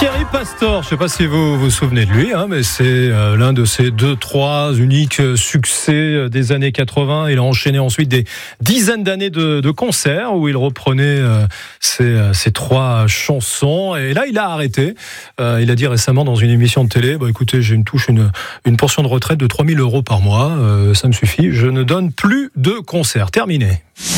Thierry Pastor, je ne sais pas si vous vous souvenez de lui, mais c'est l'un de ses 2-3 uniques succès des années 80. Il a enchaîné ensuite des dizaines d'années de concerts où il reprenait ses 3 chansons. Et là, il a arrêté. Il a dit récemment dans une émission de télé, écoutez, j'ai une portion de retraite de 3 000 € par mois. Ça me suffit. Je ne donne plus de concerts. Terminé.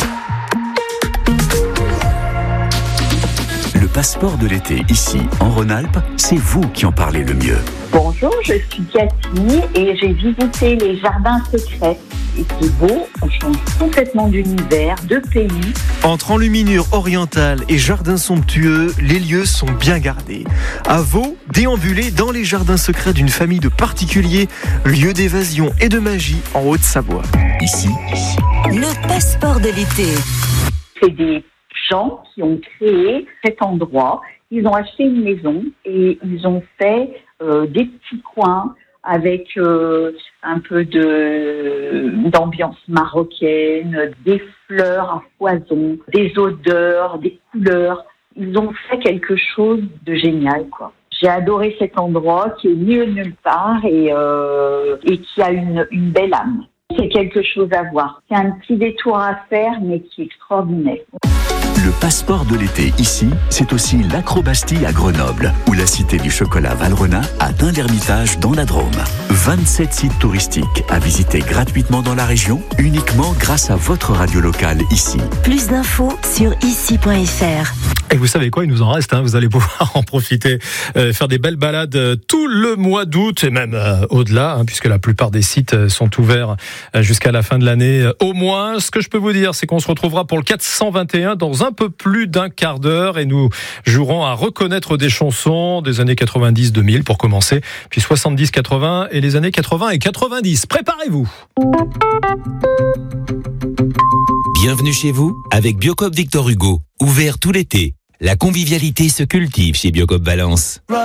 Le passeport de l'été, ici, en Rhône-Alpes, c'est vous qui en parlez le mieux. Bonjour, je suis Cathy et j'ai visité les jardins secrets. Et c'est beau, on change complètement d'univers, de pays. Entre enluminure orientale et jardins somptueux, les lieux sont bien gardés. À Vaud, déambulez dans les jardins secrets d'une famille de particuliers, lieu d'évasion et de magie en Haute-Savoie. Ici, le passeport de l'été. C'est des gens qui ont créé cet endroit. Ils ont acheté une maison et ils ont fait des petits coins avec un peu d'ambiance marocaine, des fleurs à foison, des odeurs, des couleurs. Ils ont fait quelque chose de génial, quoi. J'ai adoré cet endroit qui est mieux nulle part et qui a une belle âme. C'est quelque chose à voir. C'est un petit détour à faire, mais qui est extraordinaire. le passeport de l'été ici, c'est aussi l'Acrobastie à Grenoble ou la Cité du Chocolat Valrhona à Tain-l'Hermitage dans la Drôme. 27 sites touristiques à visiter gratuitement dans la région, uniquement grâce à votre radio locale ici. Plus d'infos sur ici.fr. Et vous savez quoi, il nous en reste, vous allez pouvoir en profiter, faire des belles balades tout le mois d'août et même au-delà, puisque la plupart des sites sont ouverts jusqu'à la fin de l'année. Au moins, ce que je peux vous dire, c'est qu'on se retrouvera pour le 421 dans un peu plus d'un quart d'heure et nous jouerons à reconnaître des chansons des années 90-2000 pour commencer, puis 70-80 et les années 80 et 90. Préparez-vous. Bienvenue chez vous avec Biocoop Victor Hugo. Ouvert tout l'été. La convivialité se cultive chez Biocoop Valence.